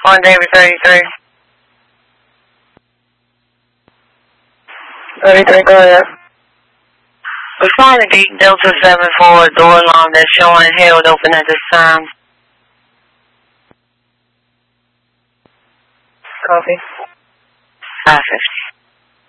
On David 33. 33, go ahead. We're flying a Deep Delta 74 door alarm that's showing held open at this time. Copy. 550.